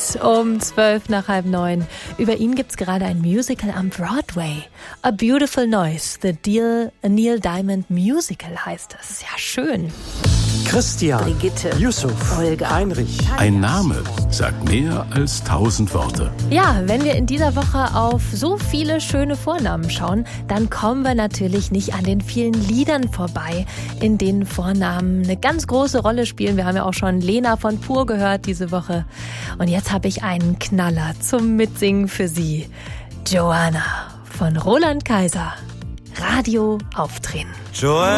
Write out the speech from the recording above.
um 8:40. Über ihn gibt's gerade ein Musical am Broadway. A Beautiful Noise, a Neil Diamond Musical heißt es. Ja, schön. Christian, Brigitte, Yusuf, Olga, Heinrich. Ein Name sagt mehr als 1000 Worte. Ja, wenn wir in dieser Woche auf so viele schöne Vornamen schauen, dann kommen wir natürlich nicht an den vielen Liedern vorbei, in denen Vornamen eine ganz große Rolle spielen. Wir haben ja auch schon Lena von Pur gehört diese Woche. Und jetzt habe ich einen Knaller zum Mitsingen für Sie. Joanna von Roland Kaiser. Radio aufdrehen. Joanna.